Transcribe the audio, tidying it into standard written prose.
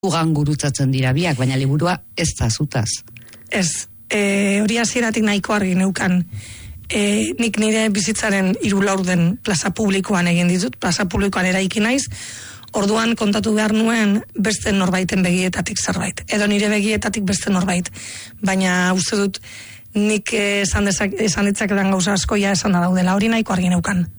Ugan gurutzatzen dira biak, baina liburua ez da zutaz. Ez, hori hasieratik nahiko argi neukan. Nik nire bizitzaren 3 laurden plaza publikoan egin ditut, plaza publikoan eraiki naiz, orduan kontatu behar nuen beste norbaiten begietatik zerbait. Edo nire begietatik beste norbait. Baina uste dut nik esan ditzakedan gauza askoia esan da daudela, hori nahiko argi neukan.